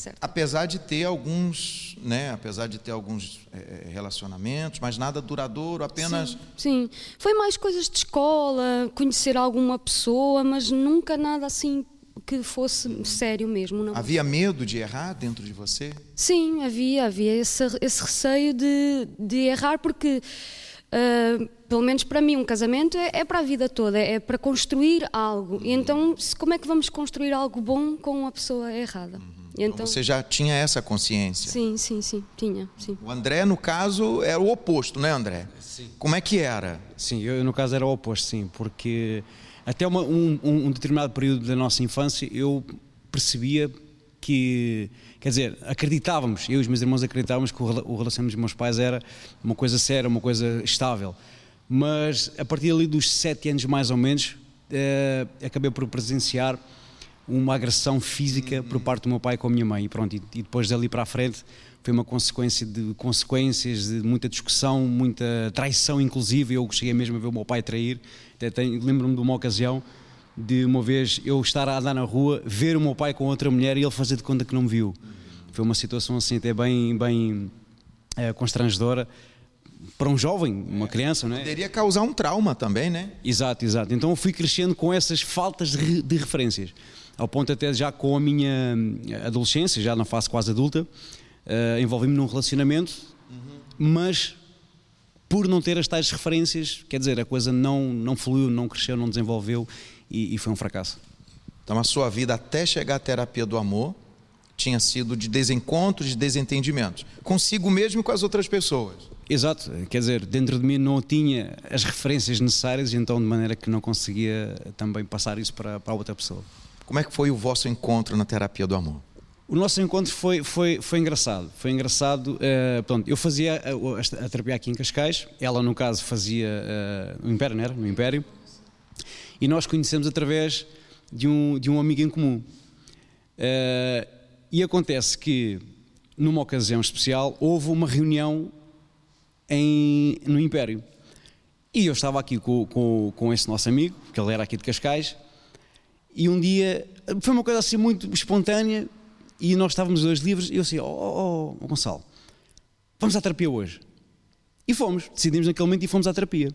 certa. Apesar de ter alguns, né, relacionamentos, mas nada duradouro, apenas... Sim, foi mais coisas de escola, conhecer alguma pessoa, mas nunca nada assim que fosse sério mesmo. Não. Havia medo de errar dentro de você? Sim, havia esse receio de errar, porque, pelo menos para mim, um casamento é para a vida toda, é para construir algo. E então, como é que vamos construir algo bom com a pessoa errada? Então, você já tinha essa consciência? Sim, tinha. Sim. O André, no caso, era o oposto, né, André? Sim. Como é que era? Sim, eu no caso era o oposto, sim, porque até um determinado período da nossa infância eu percebia que, quer dizer, acreditávamos, eu e os meus irmãos acreditávamos que o relacionamento dos meus pais era uma coisa séria, uma coisa estável, mas a partir ali dos 7 anos mais ou menos, acabei por presenciar uma agressão física por parte do meu pai com a minha mãe, e pronto, e depois dali para a frente foi uma consequências de muita discussão, muita traição, inclusive. Eu cheguei mesmo a ver o meu pai trair. Lembro-me de uma ocasião de uma vez eu estar a andar na rua, ver o meu pai com outra mulher e ele fazer de conta que não me viu. Foi uma situação assim até bem constrangedora para um jovem, uma criança, não é? Poderia causar um trauma também, né? Exato. Então eu fui crescendo com essas faltas de referências, ao ponto até já com a minha adolescência, já na fase quase adulta, envolvi-me num relacionamento, mas por não ter as tais referências, quer dizer, a coisa não fluiu, não cresceu, não desenvolveu e foi um fracasso. Então a sua vida até chegar à terapia do amor tinha sido de desencontros, de desentendimentos, consigo mesmo e com as outras pessoas. Exato, quer dizer, dentro de mim não tinha as referências necessárias, então de maneira que não conseguia também passar isso para outra pessoa. Como é que foi o vosso encontro na terapia do amor? O nosso encontro foi engraçado. Foi engraçado. Pronto, eu fazia a terapia aqui em Cascais, ela no caso fazia no Império, não era? No Império. E nós conhecemos através de um amigo em comum. E acontece que, numa ocasião especial, houve uma reunião no Império. E eu estava aqui com esse nosso amigo, que ele era aqui de Cascais, e um dia, foi uma coisa assim muito espontânea, e nós estávamos os dois livres, e eu disse, Gonçalo, vamos à terapia hoje. E fomos, decidimos naquele momento e fomos à terapia.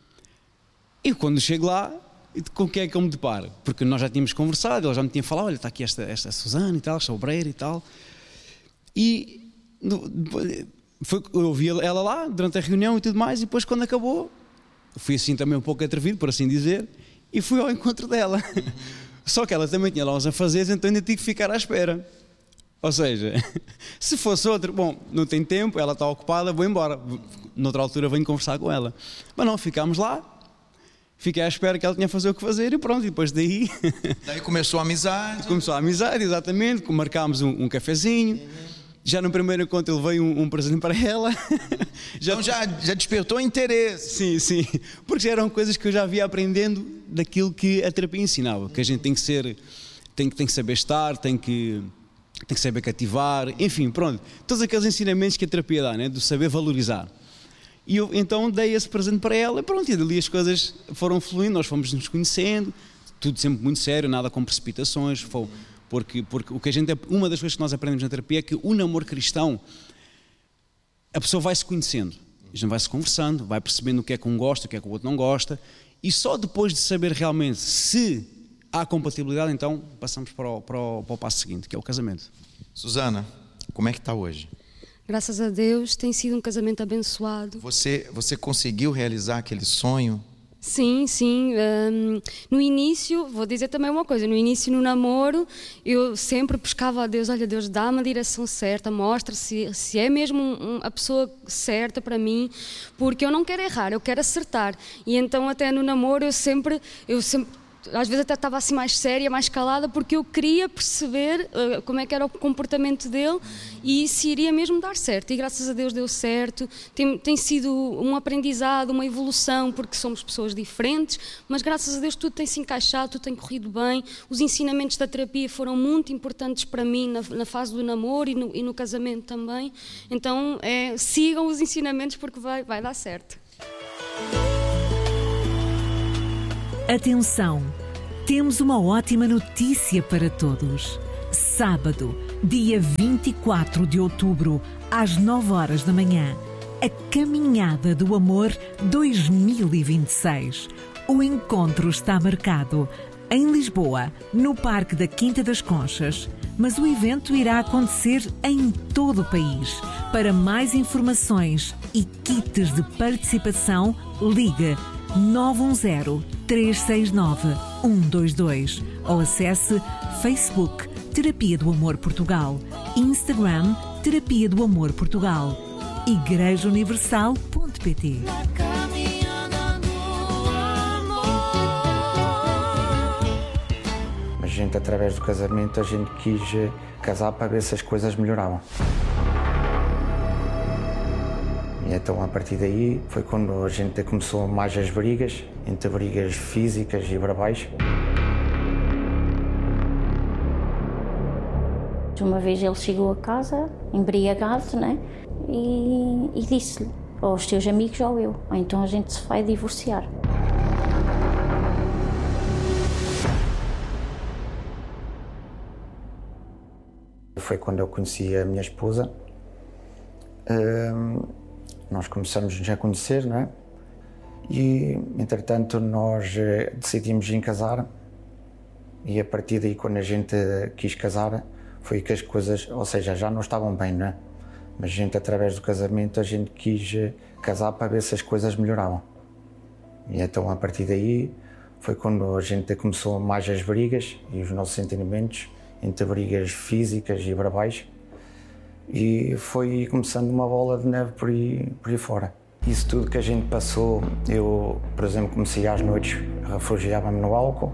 E quando chego lá, com o que é que eu me deparo? Porque nós já tínhamos conversado, ele já me tinha falado, olha, está aqui esta Susana e tal, esta obreira e tal. E eu ouvi ela lá, durante a reunião e tudo mais, e depois quando acabou, fui assim também um pouco atrevido, por assim dizer, e fui ao encontro dela. Só que ela também tinha lá uns afazeres, então ainda tive que ficar à espera. Ou seja, se fosse outro, bom, não tem tempo, ela está ocupada, vou embora. Noutra altura venho conversar com ela. Mas não, ficámos lá, fiquei à espera que ela tinha a fazer o que fazer e pronto, e depois daí... Daí começou a amizade. Começou a amizade, exatamente, marcámos um cafezinho. Já no primeiro encontro ele veio um presente para ela. Então já despertou interesse. Sim, porque já eram coisas que eu já via aprendendo daquilo que a terapia ensinava, que a gente tem que saber estar, tem que saber cativar, enfim, pronto, todos aqueles ensinamentos que a terapia dá, né? Do saber valorizar. E eu então dei esse presente para ela e pronto, e dali as coisas foram fluindo, nós fomos nos conhecendo, tudo sempre muito sério, nada com precipitações, porque o que uma das coisas que nós aprendemos na terapia é que o namoro cristão, a pessoa vai se conhecendo, a gente vai se conversando, vai percebendo o que é que um gosta, o que é que o outro não gosta, e só depois de saber realmente se há compatibilidade, então passamos para o passo seguinte, que é o casamento. Susana, como é que está hoje? Graças a Deus, tem sido um casamento abençoado. Você conseguiu realizar aquele sonho? Sim. No início, vou dizer também uma coisa, no início no namoro, eu sempre buscava a Deus, olha Deus, dá-me a direção certa, mostra se é mesmo a pessoa certa para mim, porque eu não quero errar, eu quero acertar. E então até no namoro eu sempre às vezes até estava assim mais séria, mais calada, porque eu queria perceber como é que era o comportamento dele e se iria mesmo dar certo. E graças a Deus deu certo. Tem sido um aprendizado, uma evolução, porque somos pessoas diferentes, mas graças a Deus tudo tem se encaixado, tudo tem corrido bem. Os ensinamentos da terapia foram muito importantes para mim na fase do namoro e no casamento também. Então sigam os ensinamentos porque vai dar certo. Atenção! Temos uma ótima notícia para todos. Sábado, dia 24 de outubro, às 9 horas da manhã, a Caminhada do Amor 2026. O encontro está marcado em Lisboa, no Parque da Quinta das Conchas, mas o evento irá acontecer em todo o país. Para mais informações e kits de participação, ligue 910-369-122 ou acesse Facebook Terapia do Amor Portugal, Instagram Terapia do Amor Portugal, igrejauniversal.pt. A gente, através do casamento, a gente quis casar para ver se as coisas melhoravam. E então, a partir daí, foi quando a gente começou mais as brigas, entre brigas físicas e verbais. Uma vez ele chegou a casa, embriagado, né? E disse-lhe, ou os teus amigos ou eu, ou então a gente se vai divorciar. Foi quando eu conheci a minha esposa. Nós começamos a conhecer, não é? E, entretanto, nós decidimos em casar. E a partir daí, quando a gente quis casar, foi que as coisas, ou seja, já não estavam bem, não é? Mas a gente, através do casamento, a gente quis casar para ver se as coisas melhoravam. E então, a partir daí, foi quando a gente começou mais as brigas e os nossos entendimentos, entre brigas físicas e verbais, e foi começando uma bola de neve por aí fora. Isso tudo que a gente passou, eu, por exemplo, comecei às noites, refugiava-me no álcool,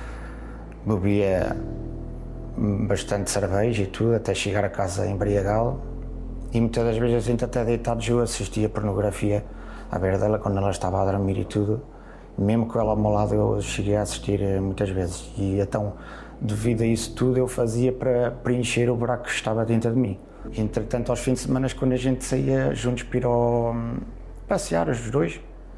bebia bastante cerveja e tudo, até chegar a casa embriagado, e muitas das vezes a gente até deitados eu assistia pornografia à beira dela quando ela estava a dormir e tudo, mesmo com ela ao meu lado eu cheguei a assistir muitas vezes, e então devido a isso tudo eu fazia para preencher o buraco que estava dentro de mim. E, entretanto, aos fins de semana, quando a gente saía juntos para passear os dois,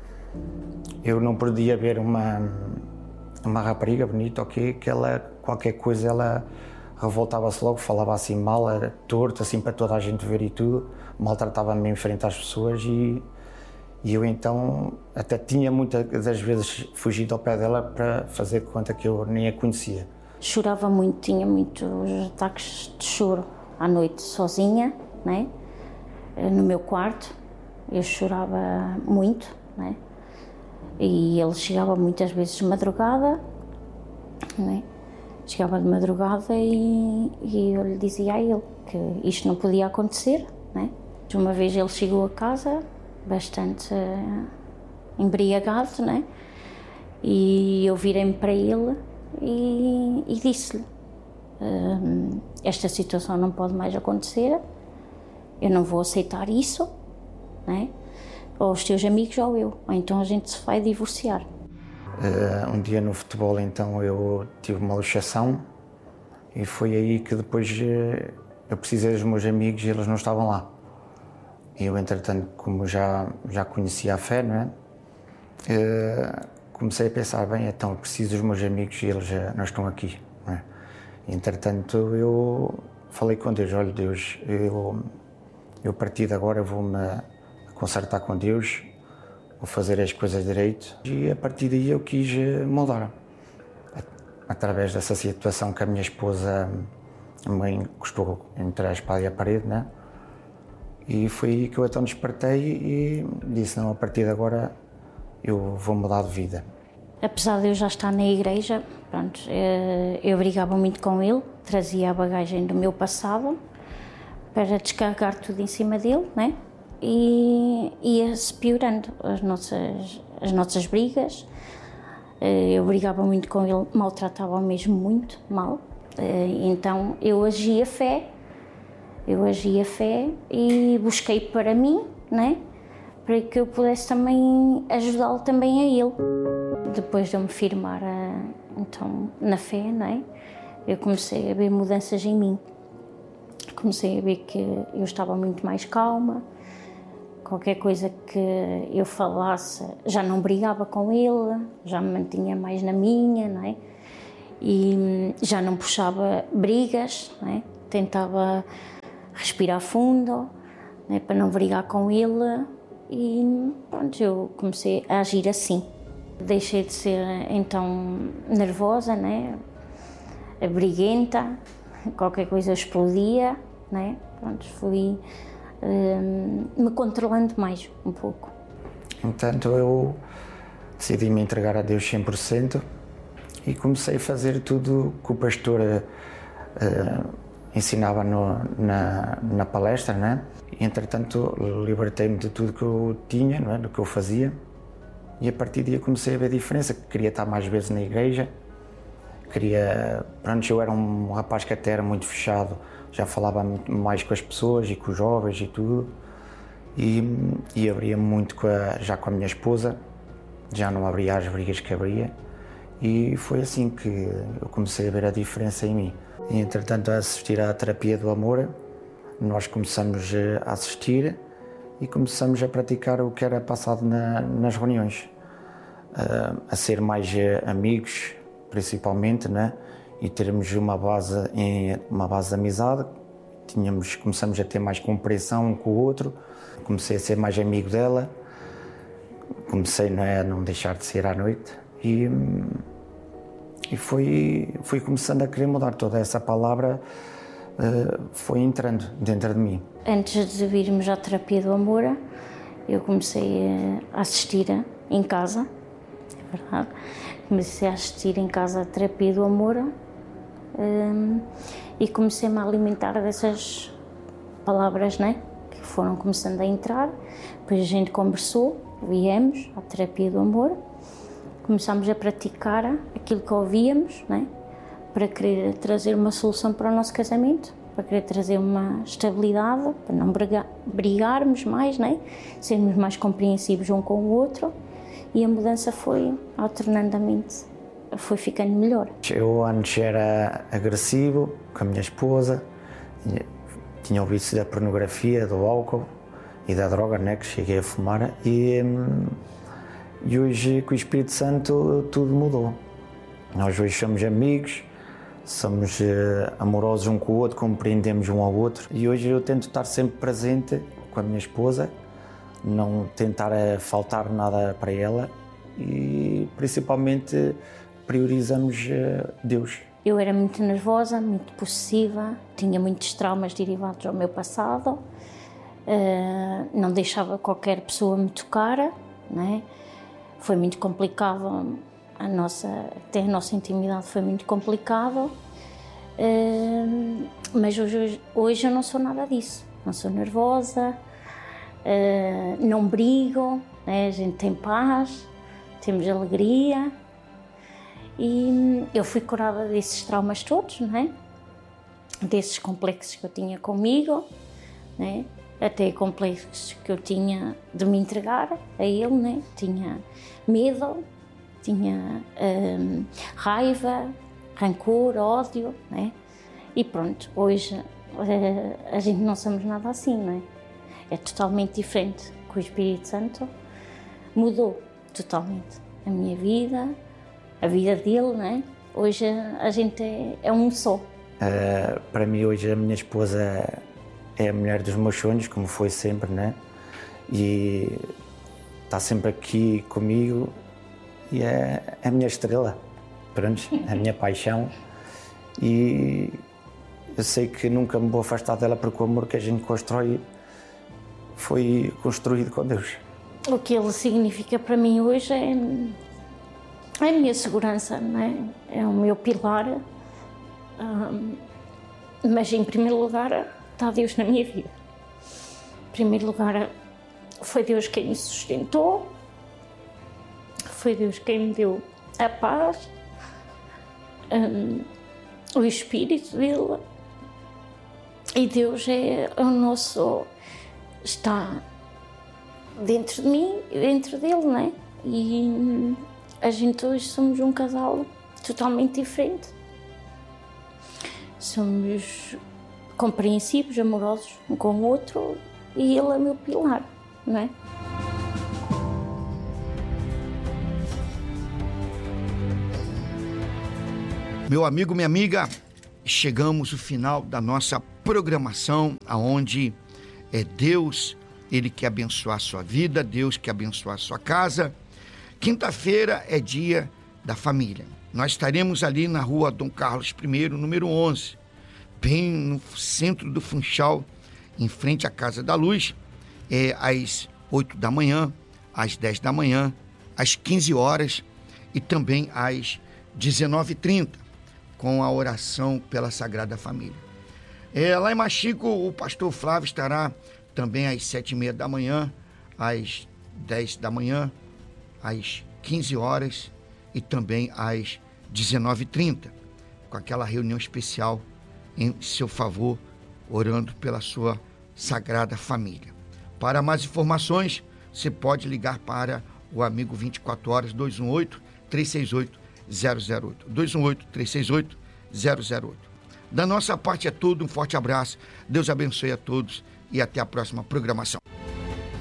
eu não podia ver uma rapariga bonita, ok, que ela, qualquer coisa, ela revoltava-se logo, falava assim mal, era torto, assim para toda a gente ver e tudo, maltratava-me em frente às pessoas e eu então até tinha muitas das vezes fugido ao pé dela para fazer de conta que eu nem a conhecia. Chorava muito, tinha muitos ataques de choro à noite sozinha, né? No meu quarto, eu chorava muito, né? E ele chegava muitas vezes de madrugada, né? Chegava de madrugada e eu lhe dizia a ele que isto não podia acontecer, né? Uma vez ele chegou a casa bastante embriagado, né? E eu virei-me para ele e disse-lhe: esta situação não pode mais acontecer, eu não vou aceitar isso, né? Ou os teus amigos ou eu, ou então a gente se vai divorciar. Um dia no futebol, então, eu tive uma luxação e foi aí que depois eu precisei dos meus amigos e eles não estavam lá. E eu, entretanto, como já conhecia a fé, não é? Comecei a pensar, bem, então eu preciso dos meus amigos e eles não estão aqui, não é? Entretanto, eu falei com Deus: olha, Deus, eu a partir de agora vou-me consertar com Deus, vou fazer as coisas direito. E a partir daí eu quis mudar. Através dessa situação que a minha esposa me encostou entre a espada e a parede, né? E foi aí que eu então despertei e disse: não, a partir de agora eu vou mudar de vida. Apesar de eu já estar na igreja, pronto, eu brigava muito com ele, trazia a bagagem do meu passado para descarregar tudo em cima dele, né? E ia-se piorando as nossas brigas. Eu brigava muito com ele, maltratava-o mesmo muito mal. Então eu agia fé e busquei para mim, né? Para que eu pudesse também ajudá-lo também a ele. Depois de eu me firmar então, na fé, né? Eu comecei a ver mudanças em mim. Comecei a ver que eu estava muito mais calma. Qualquer coisa que eu falasse, já não brigava com ele, já me mantinha mais na minha, não é? E já não puxava brigas, não é? tentava respirar fundo, né, para não brigar com ele, e pronto, eu comecei a agir assim. Deixei de ser então nervosa, né, briguenta, qualquer coisa explodia, né, pronto, fui me controlando mais um pouco. Entanto, eu decidi me entregar a Deus 100% e comecei a fazer tudo que o pastor ensinava na palestra, né? E, entretanto, libertei-me de tudo que eu tinha, não é? Do que eu fazia, e a partir daí comecei a ver a diferença. Queria estar mais vezes na igreja, pronto, eu era um rapaz que até era muito fechado, já falava mais com as pessoas e com os jovens e tudo, e abria muito já com a minha esposa, já não abria as brigas que abria, e foi assim que eu comecei a ver a diferença em mim. E, entretanto, a assistir à terapia do amor, nós começamos a assistir e começamos a praticar o que era passado nas reuniões, a ser mais amigos, principalmente, né? E termos uma base de amizade. Começamos a ter mais compreensão um com o outro, comecei a ser mais amigo dela, comecei, né, a não deixar de sair à noite, e fui começando a querer mudar. Toda essa palavra foi entrando dentro de mim. Antes de virmos à terapia do amor, eu comecei a assistir em casa, é verdade, comecei a assistir em casa a terapia do amor, e comecei-me a alimentar dessas palavras, né, que foram começando a entrar. Depois a gente conversou, viemos à terapia do amor, começámos a praticar aquilo que ouvíamos, né, para querer trazer uma solução para o nosso casamento, para querer trazer uma estabilidade, para não brigarmos mais, né, sermos mais compreensivos um com o outro, e a mudança foi alternadamente, foi ficando melhor. Eu antes era agressivo com a minha esposa, tinha o vício da pornografia, do álcool e da droga, né, que cheguei a fumar, e hoje, com o Espírito Santo, tudo mudou. Nós hoje somos amigos, somos amorosos um com o outro, compreendemos um ao outro, e hoje eu tento estar sempre presente com a minha esposa, não tentar faltar nada para ela, e principalmente priorizamos Deus. Eu era muito nervosa, muito possessiva, tinha muitos traumas derivados ao meu passado, não deixava qualquer pessoa me tocar, né? Foi muito complicado, até a nossa intimidade foi muito complicado, mas hoje eu não sou nada disso, não sou nervosa, não brigo, né? A gente tem paz, temos alegria, e eu fui curada desses traumas todos, né? Desses complexos que eu tinha comigo, né? Até complexos que eu tinha de me entregar a ele, né? Tinha medo, tinha raiva, rancor, ódio, né? E pronto, hoje a gente não somos nada assim, né? É totalmente diferente. Com o Espírito Santo mudou totalmente a minha vida, a vida dele, né? Hoje a gente é um só. Para mim hoje a minha esposa é a mulher dos meus sonhos, como foi sempre, né? E está sempre aqui comigo e é a minha estrela, pronto, a minha paixão. E eu sei que nunca me vou afastar dela, porque o amor que a gente constrói foi construído com Deus. O que ele significa para mim hoje é a minha segurança, né? É o meu pilar, mas em primeiro lugar está Deus na minha vida. Em primeiro lugar foi Deus quem me sustentou, foi Deus quem me deu a paz, o Espírito dele, e Deus é o nosso, está dentro de mim e dentro dele, né? E a gente hoje somos um casal totalmente diferente. Somos compreensivos, amorosos um com o outro, e ele é meu pilar, não é? Meu amigo, minha amiga, chegamos ao final da nossa programação, aonde Deus, Ele quer abençoar a sua vida, Deus quer abençoar a sua casa. Quinta-feira é dia da família. Nós estaremos ali na rua Dom Carlos I, número 11, bem no centro do Funchal, em frente à Casa da Luz, às 8 da manhã, às 10 da manhã, às 15 horas e também às 19h30, com a oração pela Sagrada Família. Lá em Maxico, o pastor Flávio estará também às 7h30 da manhã, às 10 da manhã, às 15 horas e também às 19h30, com aquela reunião especial em seu favor, orando pela sua Sagrada Família. Para mais informações, você pode ligar para o amigo 24 horas 218-368-008. 218-368-008. Da nossa parte é tudo, um forte abraço, Deus abençoe a todos e até a próxima programação.